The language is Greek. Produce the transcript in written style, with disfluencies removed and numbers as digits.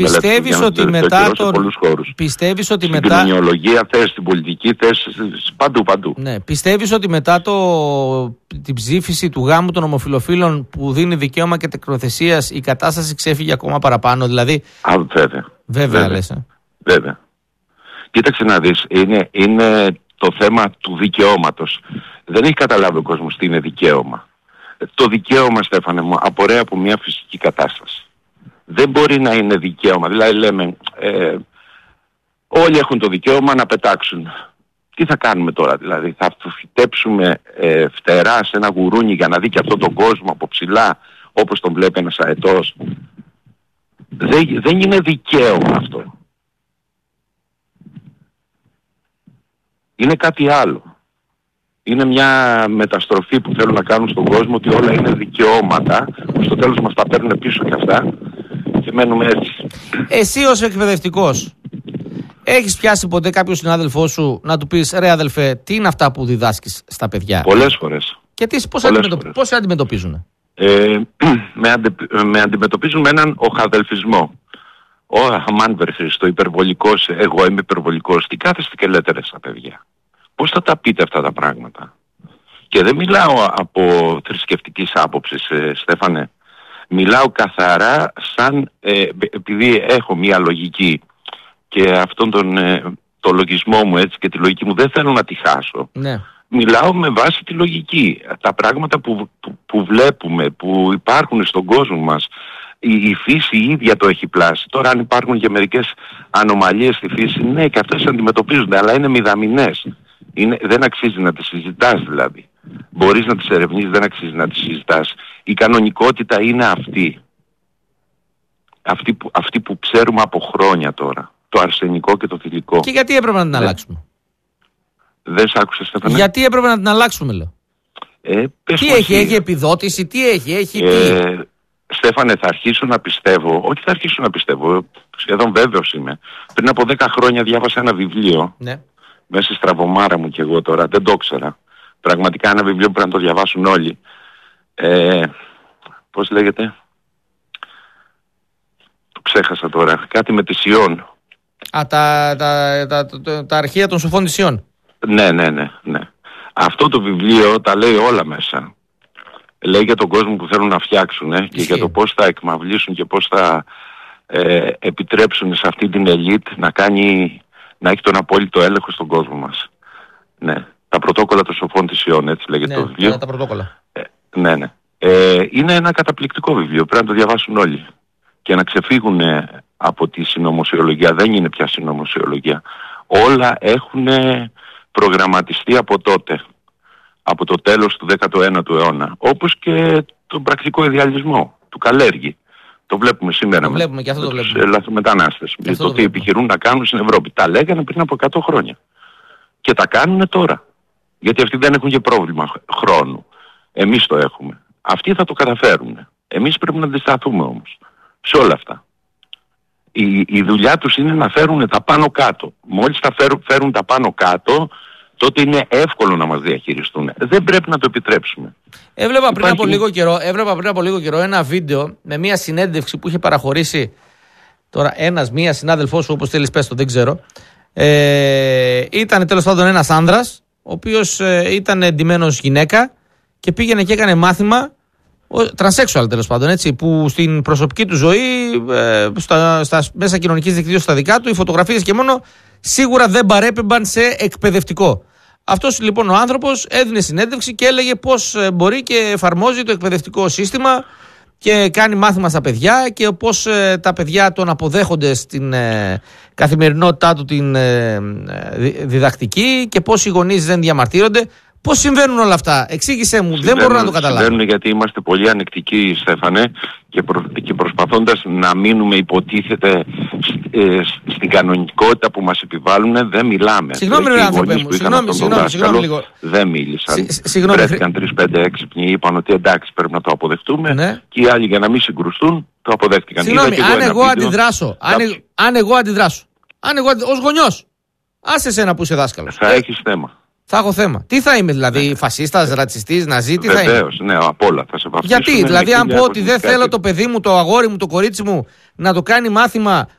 Πιστεύεις ότι μετά στην κοινωνιολογία θες, στην πολιτική θες, παντού. Ναι. Πιστεύεις ότι μετά την ψήφιση του γάμου των ομοφυλοφίλων που δίνει δικαίωμα και τεκνοθεσίας η κατάσταση ξέφυγε ακόμα παραπάνω? Δηλαδή. Βέβαια. Λες. Βέβαια. Κοίταξε να δεις, είναι το θέμα του δικαιώματος. Δεν έχει καταλάβει ο κόσμος τι είναι δικαίωμα. Το δικαίωμα, Στέφανε μου, απορρέει από μια φυσική κατάσταση. Δεν μπορεί να είναι δικαίωμα. Δηλαδή λέμε, όλοι έχουν το δικαίωμα να πετάξουν. Τι θα κάνουμε τώρα, δηλαδή? Θα φυτέψουμε φτερά σε ένα γουρούνι για να δει και αυτόν τον κόσμο από ψηλά, όπως τον βλέπει ένας αετός? Δεν είναι δικαίωμα αυτό. Είναι κάτι άλλο. Είναι μια μεταστροφή που θέλουν να κάνουν στον κόσμο, ότι όλα είναι δικαιώματα, που στο τέλος μας τα παίρνουν πίσω και αυτά και μένουμε έτσι. Εσύ ως εκπαιδευτικός, έχεις πιάσει ποτέ κάποιο συνάδελφό σου να του πεις, ρε αδελφέ, τι είναι αυτά που διδάσκεις στα παιδιά? Πολλές φορές. Και πώς αντιμετωπίζουν? Με αντιμετωπίζουν με έναν οχαδελφισμό. Αμάν βρε Χριστό, υπερβολικός, εγώ είμαι υπερβολικός. Τι κάθεστε και λέτε ρε στα παιδιά? Πώς θα τα πείτε αυτά τα πράγματα? Και δεν μιλάω από θρησκευτικής άποψης, Στέφανε. Μιλάω καθαρά σαν, επειδή έχω μία λογική και αυτόν τον λογισμό μου έτσι και τη λογική μου δεν θέλω να τη χάσω. Ναι. Μιλάω με βάση τη λογική. Τα πράγματα που βλέπουμε, που υπάρχουν στον κόσμο μας, η φύση η ίδια το έχει πλάσει. Τώρα αν υπάρχουν και μερικές ανομαλίες στη φύση, ναι, και αυτές αντιμετωπίζονται, αλλά είναι μηδαμινές. Δεν αξίζει να τις συζητάς δηλαδή. Μπορείς να τις ερευνήσεις, δεν αξίζει να τις συζητάς. Η κανονικότητα είναι αυτή που ξέρουμε από χρόνια τώρα. Το αρσενικό και το θηλυκό. Και γιατί έπρεπε να την αλλάξουμε? Δεν σ' άκουσες, Στέφανε? Γιατί έπρεπε να την αλλάξουμε, λέω? Τι έχει επιδότηση, τι έχει Στέφανε, θα αρχίσω να πιστεύω, σχεδόν βέβαιος είμαι. Πριν από 10 χρόνια διάβασα ένα βιβλίο, ναι, μέσα στη στραβωμάρα μου και εγώ τώρα, δεν το ήξερα. Πραγματικά ένα βιβλίο που πρέπει να το διαβάσουν όλοι. Πώς λέγεται? Το ξέχασα τώρα. Κάτι με τη Ιών. Τα αρχεία των σοφών της Ιών. Ναι. Αυτό το βιβλίο τα λέει όλα μέσα. Λέει για τον κόσμο που θέλουν να φτιάξουν και για το πώς θα εκμαυλήσουν και πώς θα επιτρέψουν σε αυτή την ελίτ να έχει τον απόλυτο έλεγχο στον κόσμο μας. Ναι. Τα πρωτόκολλα των σοφών της Ιών, έτσι λέγεται το βιβλίο. Ναι, τα πρωτόκολλα. Ναι. Είναι ένα καταπληκτικό βιβλίο. Πρέπει να το διαβάσουν όλοι. Και να ξεφύγουν από τη συνωμοσιολογία. Δεν είναι πια συνωμοσιολογία. Όλα έχουν προγραμματιστεί από τότε. Από το τέλος του 19ου αιώνα. Όπως και τον πρακτικό ιδεαλισμό του Καλέργη. Το βλέπουμε σήμερα με τους λαθρομετανάστες. Το τι επιχειρούν να κάνουν στην Ευρώπη. Τα λέγανε πριν από 100 χρόνια. Και τα κάνουν τώρα. Γιατί αυτοί δεν έχουν και πρόβλημα χρόνου. Εμείς το έχουμε. Αυτοί θα το καταφέρουν. Εμείς πρέπει να αντισταθούμε όμως σε όλα αυτά. Η δουλειά τους είναι να φέρουν τα πάνω κάτω. Μόλις τα φέρουν τα πάνω κάτω, τότε είναι εύκολο να μας διαχειριστούν. Δεν πρέπει να το επιτρέψουμε. Έβλεπα πριν από λίγο καιρό ένα βίντεο με μια συνέντευξη που είχε παραχωρήσει τώρα μία συνάδελφός σου, όπως θέλεις πες το, δεν ξέρω. Ήταν τέλος πάντων ένας άνδρας, ο οποίος ήταν εντυμένος γυναίκα και πήγαινε και έκανε μάθημα, τρανσέξουαλ τέλος πάντων, έτσι, που στην προσωπική του ζωή, στα μέσα κοινωνικής δικτύωσης στα δικά του, οι φωτογραφίες και μόνο σίγουρα δεν παρέπεμπαν σε εκπαιδευτικό. Αυτός λοιπόν ο άνθρωπος έδινε συνέντευξη και έλεγε πώς μπορεί και εφαρμόζει το εκπαιδευτικό σύστημα και κάνει μάθημα στα παιδιά και πώς τα παιδιά τον αποδέχονται στην καθημερινότητά του την διδακτική και πώς οι γονείς δεν διαμαρτύρονται. Πώς συμβαίνουν όλα αυτά? Εξήγησέ μου, δεν μπορώ να το καταλάβω. Συμβαίνουν γιατί είμαστε πολύ ανεκτικοί, Στέφανε, και προσπαθώντας να μείνουμε υποτίθεται στην κανονικότητα που μας επιβάλλουν, δεν μιλάμε. Συγγνώμη ρε άνθρωπε μου, συγγνώμη λίγο. Δεν μίλησαν. Βρέθηκαν 3-5 έξυπνοι, είπαν ότι εντάξει πρέπει να το αποδεχτούμε, ναι. Και οι άλλοι για να μην συγκρουστούν το αποδέχτηκαν. Συγγνώμη, αν εγώ αντιδράσω, ως γονιός, άσε εσένα που είσαι δάσκαλος. Θα έχεις θέμα. Θα έχω θέμα. Τι θα είμαι, δηλαδή, φασίστας, ρατσιστής, ναζί, τι θα είμαι? Βεβαίως, ναι, απ' όλα θα σε βαφτίσουν. Γιατί, δηλαδή, αν πω ότι δεν θέλω το παιδί μου, το αγόρι μου, το κορίτσι μου να το κάνει μάθημα